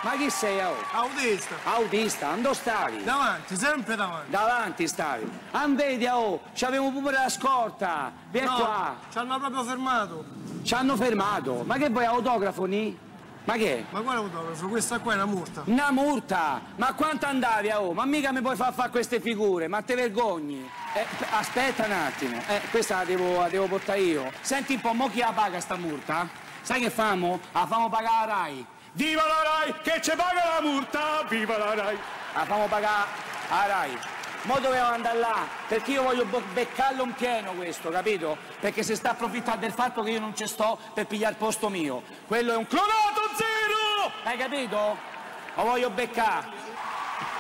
Ma chi sei, oh? Autista. Autista, dove stavi? Davanti, sempre davanti. Davanti stavi. Vedi, oh, c'avevo pure la scorta. Vieni qua. Ci hanno proprio fermato. Ci hanno fermato. Ma che vuoi, autografo, ni? Ma che? Ma quale autografo? Questa qua è una multa. Una multa? Ma quanto andavi, oh? Ma mica mi puoi far fare queste figure, ma te vergogni. Aspetta un attimo, questa la devo portare io. Senti un po', mo chi la paga sta multa? Sai che famo? La famo pagare la RAI. Viva la RAI, che ci paga la multa! Viva la RAI! La famo pagare la RAI. Mo dovevo andare là, perché io voglio beccarlo in pieno questo, capito? Perché si sta approfittando del fatto che io non ci sto per pigliare il posto mio. Quello è un clonato zero! Hai capito? Lo voglio beccare.